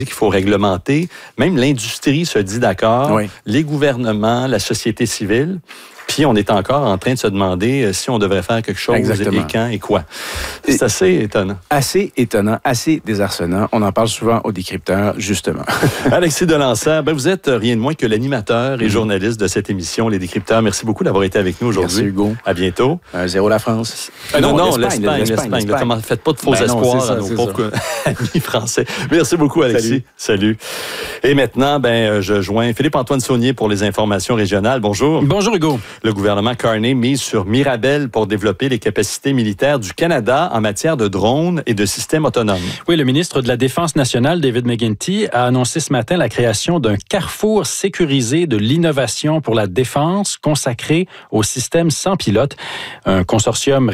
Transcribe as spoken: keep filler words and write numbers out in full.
qu'il faut réglementer. Même l'industrie se dit d'accord, oui. les gouvernements, la société civile. Puis on est encore en train de se demander si on devrait faire quelque chose Exactement. et quand et quoi. C'est assez étonnant. Assez étonnant, assez désarçonnant. On en parle souvent aux décrypteurs, justement. Alexis Delancer, ben vous êtes rien de moins que l'animateur et journaliste de cette émission, Les Décrypteurs. Merci beaucoup d'avoir été avec nous aujourd'hui. Merci Hugo. À bientôt. Un zéro la France. Euh, non, non, l'Espagne, l'Espagne, l'Espagne, l'Espagne. Comment, faites pas de faux ben espoirs non, ça, à nos pauvres amis français. Merci beaucoup, Alexis. Salut. Salut. Et maintenant, ben, je joins Philippe-Antoine Saunier pour les informations régionales. Bonjour. Bonjour, Hugo. Le gouvernement Carney mise sur Mirabel pour développer les capacités militaires du Canada en matière de drones et de systèmes autonomes. Oui, le ministre de la Défense nationale, David McGuinty, a annoncé ce matin la création d'un carrefour sécurisé de l'innovation pour la défense consacré aux systèmes sans pilote, un consortium